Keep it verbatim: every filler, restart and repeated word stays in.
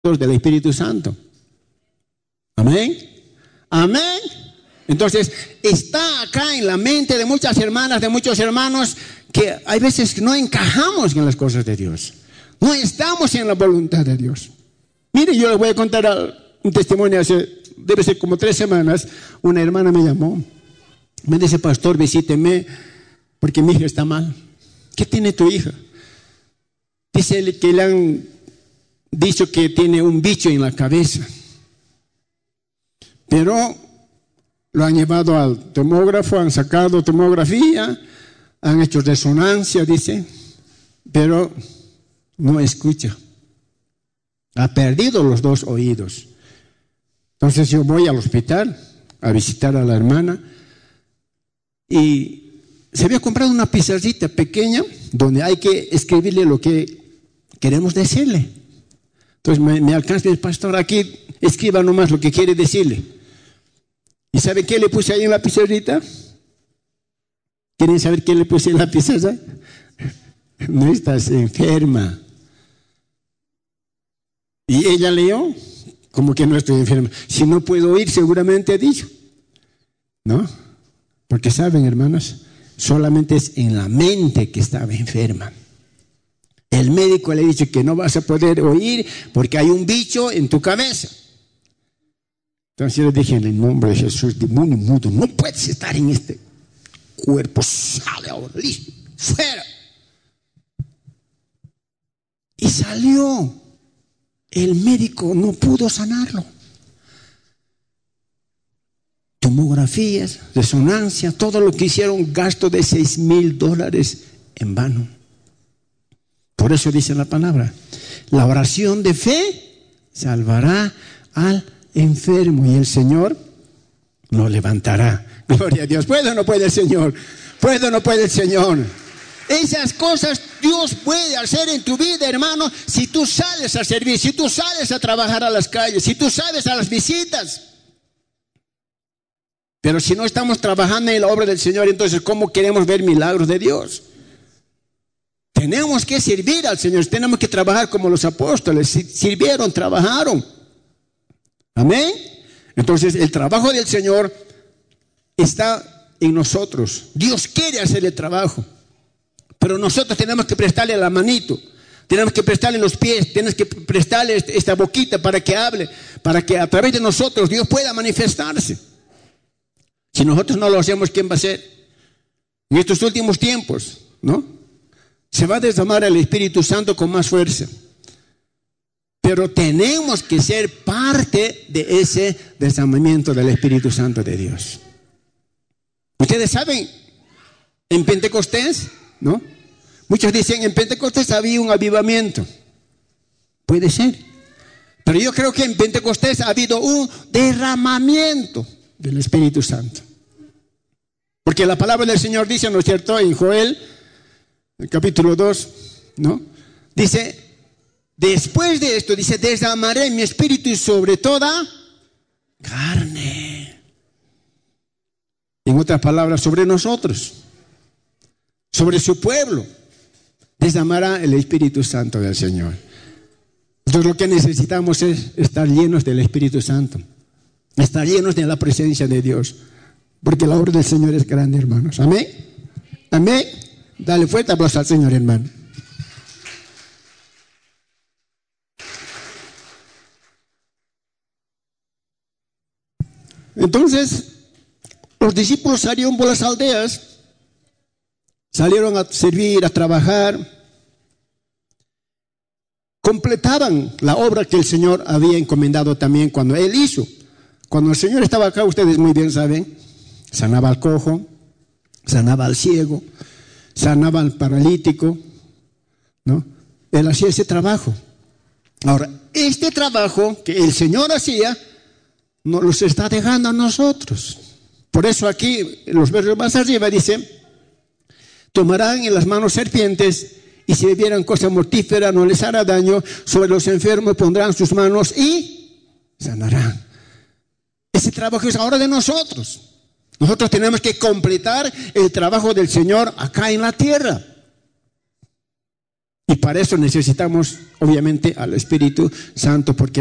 del Espíritu Santo. Amén. Amén. Entonces, está acá en la mente de muchas hermanas, de muchos hermanos, que hay veces no encajamos en las cosas de Dios. No estamos en la voluntad de Dios. Mire, yo les voy a contar un testimonio. Hace, debe ser como tres semanas, una hermana me llamó. Me dice: pastor, visíteme porque mi hija está mal. ¿Qué tiene tu hija? Dice que le han dicho que tiene un bicho en la cabeza. Pero lo han llevado al tomógrafo, han sacado tomografía, han hecho resonancia, dice, pero no escucha. Ha perdido los dos oídos. Entonces yo voy al hospital a visitar a la hermana y se había comprado una pizarrita pequeña donde hay que escribirle lo que queremos decirle. Entonces me, me alcanza el pastor: aquí escriba nomás lo que quiere decirle. ¿Y sabe qué le puse ahí en la pizarrita? ¿Quieren saber qué le puse en la pizarra? No estás enferma. Y ella leyó: como que no estoy enferma. Si no puedo oír, seguramente ha dicho. ¿No? Porque saben, hermanos, solamente es en la mente que estaba enferma. El médico le ha dicho que no vas a poder oír porque hay un bicho en tu cabeza. Entonces yo le dije: en el nombre de Jesús, demonio mudo, no puedes estar en este cuerpo, sale ahora, listo, fuera. Y salió. El médico no pudo sanarlo. Tomografías, resonancia, todo lo que hicieron, gasto de seis mil dólares en vano. Por eso dice la palabra: la oración de fe salvará al enfermo y el Señor lo levantará. Gloria a Dios. ¿Puede o no puede el Señor? ¿Puede o no puede el Señor? Esas cosas Dios puede hacer en tu vida, hermano, si tú sales a servir, si tú sales a trabajar a las calles, si tú sales a las visitas. Pero si no estamos trabajando en la obra del Señor, entonces ¿cómo queremos ver milagros de Dios? Tenemos que servir al Señor, tenemos que trabajar como los apóstoles, sirvieron, trabajaron. Amén. Entonces el trabajo del Señor está en nosotros. Dios quiere hacer el trabajo, pero nosotros tenemos que prestarle la manito, tenemos que prestarle los pies, tenemos que prestarle esta boquita para que hable, para que a través de nosotros Dios pueda manifestarse. Si nosotros no lo hacemos, ¿quién va a hacer? En estos últimos tiempos, ¿no? Se va a derramar el Espíritu Santo con más fuerza. Pero tenemos que ser parte de ese derramamiento del Espíritu Santo de Dios. Ustedes saben, en Pentecostés, ¿no? Muchos dicen: en Pentecostés había un avivamiento. Puede ser. Pero yo creo que en Pentecostés ha habido un derramamiento del Espíritu Santo. Porque la palabra del Señor dice, ¿no es cierto?, en Joel, el capítulo dos, ¿no? Dice: después de esto, dice, derramaré mi espíritu sobre toda carne. En otras palabras, sobre nosotros, sobre su pueblo, derramará el Espíritu Santo del Señor. Entonces lo que necesitamos es estar llenos del Espíritu Santo, estar llenos de la presencia de Dios, porque la obra del Señor es grande, hermanos. Amén. Amén. Dale fuerte aplauso al Señor, hermano. Entonces, los discípulos salieron por las aldeas, salieron a servir, a trabajar, completaban la obra que el Señor había encomendado también cuando Él hizo. Cuando el Señor estaba acá, ustedes muy bien saben, sanaba al cojo, sanaba al ciego, sanaba al paralítico, ¿no? Él hacía ese trabajo. Ahora, este trabajo que el Señor hacía, nos los está dejando a nosotros. Por eso aquí, en los versos más arriba dice: tomarán en las manos serpientes, y si bebieran cosa mortífera no les hará daño, sobre los enfermos pondrán sus manos y sanarán. Ese trabajo es ahora de nosotros. Nosotros tenemos que completar el trabajo del Señor acá en la tierra. Y para eso necesitamos, obviamente, al Espíritu Santo, porque